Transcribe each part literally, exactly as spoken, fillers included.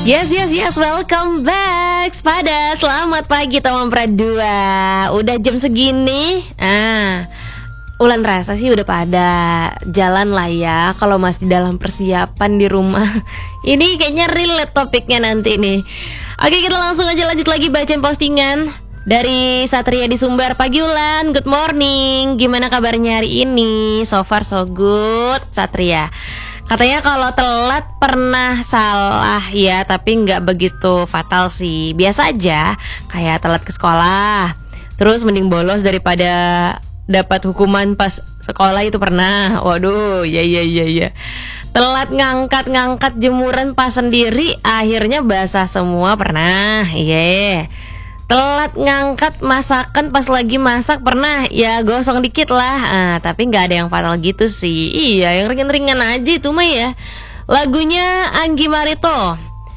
Yes, yes, yes, welcome back Pada, selamat pagi teman Pradua. Udah jam segini ah, Ulan rasa sih udah pada jalan lah ya. Kalau masih dalam persiapan di rumah ini kayaknya relate topiknya nanti nih. Oke, kita langsung aja lanjut lagi bacain postingan dari Satria di Sumber. Pagi Ulan, good morning. Gimana kabarnya hari ini? So far so good, Satria. Katanya kalau telat pernah salah ya, tapi nggak begitu fatal sih. Biasa aja, kayak telat ke sekolah. Terus mending bolos daripada dapat hukuman pas sekolah itu pernah. Waduh, ya ya ya ya. Telat ngangkat-ngangkat jemuran pas sendiri, akhirnya basah semua pernah. Iya. Yeah. Telat ngangkat masakan pas lagi masak pernah, ya gosong dikit lah, ah, tapi nggak ada yang fatal gitu sih. Iya, yang ringan-ringan aja itu mah ya. Lagunya Anggi Marito,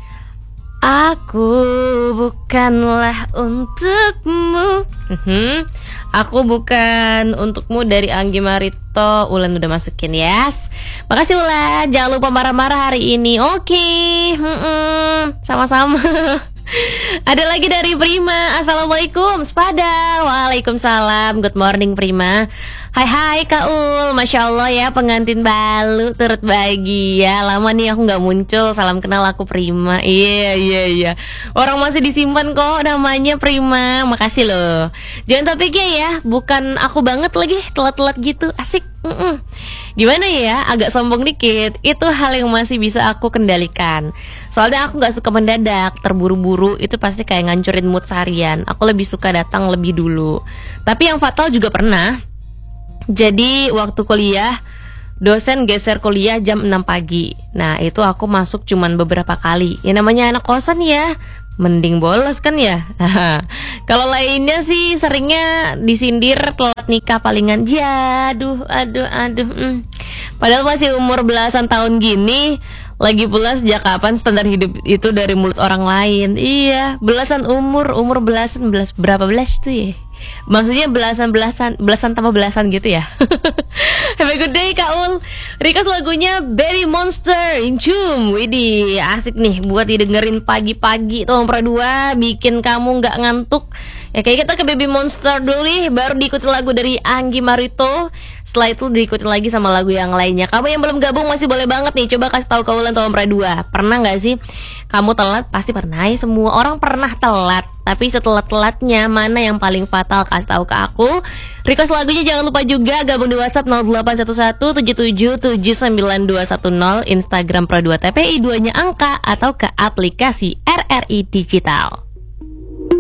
Aku bukanlah untukmu. uh-huh. Aku bukan untukmu dari Anggi Marito. Ulan udah masukin, yes. Makasih Ulan, jangan lupa marah-marah hari ini. Oke, okay. uh-uh. Sama-sama. Ada lagi dari Prima. Assalamualaikum Sepada. Waalaikumsalam. Good morning Prima. Hai hai Kak Ul, Masya Allah ya, pengantin baru turut bahagia. Lama nih aku gak muncul. Salam kenal, aku Prima. Iya iya iya, orang masih disimpan kok namanya Prima. Makasih loh. Jangan topiknya ya, bukan aku banget lagi telat-telat gitu. Asik. Mm-mm. Gimana ya, agak sombong dikit. Itu hal yang masih bisa aku kendalikan. Soalnya aku gak suka mendadak, terburu-buru. Itu pasti kayak ngancurin mood seharian. Aku lebih suka datang lebih dulu. Tapi yang fatal juga pernah. Jadi waktu kuliah, dosen geser kuliah jam enam pagi. Nah itu aku masuk cuman beberapa kali. Ya namanya anak kosan ya, mending bolos kan ya. Kalau lainnya sih seringnya disindir telat nikah palingan. Ya, aduh, aduh, aduh. Mm. Padahal masih umur belasan tahun gini. Lagi pula sejak kapan standar hidup itu dari mulut orang lain? Iya, belasan umur, umur belasan, belas berapa belas tuh ya? Maksudnya belasan-belasan, belasan tambah belasan gitu ya. Have a good day Kak Ul. Request lagunya Baby Monster Incum. Widih, asik nih buat didengerin pagi-pagi tuh nomor dua, bikin kamu gak ngantuk. Ya kayak kita ke Baby Monster dulu nih, baru diikuti lagu dari Anggi Marito. Setelah itu diikuti lagi sama lagu yang lainnya. Kamu yang belum gabung masih boleh banget nih, coba kasih tahu Kak Ulan atau nomor dua. Pernah gak sih kamu telat? Pasti pernah ya, semua orang pernah telat. Tapi setelah telatnya mana yang paling fatal, kasih tahu ke aku. Request lagunya jangan lupa juga gabung di WhatsApp nol delapan satu satu tujuh tujuh tujuh sembilan dua satu nol, Instagram Pro dua T P I dua nya angka, atau ke aplikasi R R I Digital.